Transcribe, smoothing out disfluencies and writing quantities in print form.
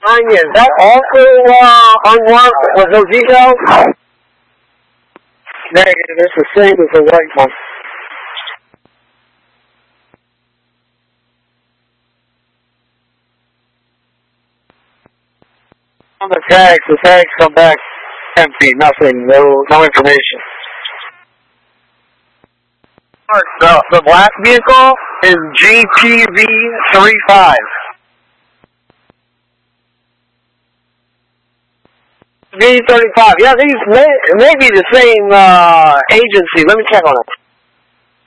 Anya, is that also unmarked with no details? Negative, it's the same as the white one. On the tags come back empty, nothing, no information. The black vehicle is GTV35. V35. Yeah, these may be the same agency. Let me check on it.